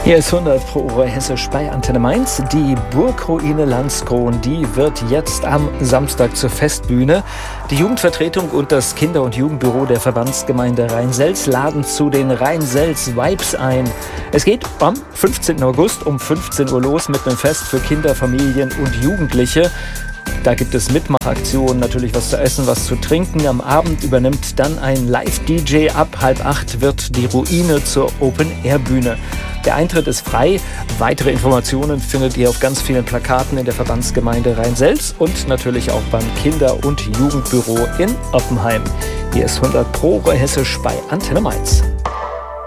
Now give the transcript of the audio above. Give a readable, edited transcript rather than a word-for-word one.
Hier ist 100 Pro Hessisch bei Antenne Mainz. Die Burgruine Landskron, die wird jetzt am Samstag zur Festbühne. Die Jugendvertretung und das Kinder- und Jugendbüro der Verbandsgemeinde Rhein-Selz laden zu den Rhein-Selz Vibes ein. Es geht am 15. August um 15 Uhr los mit einem Fest für Kinder, Familien und Jugendliche. Da gibt es Mitmachaktionen, natürlich was zu essen, was zu trinken. Am Abend übernimmt dann ein Live-DJ. Ab 7:30 wird die Ruine zur Open-Air-Bühne. Der Eintritt ist frei. Weitere Informationen findet ihr auf ganz vielen Plakaten in der Verbandsgemeinde Rhein-Selz und natürlich auch beim Kinder- und Jugendbüro in Oppenheim. Hier ist 100 Pro Hessisch bei Antenne Mainz.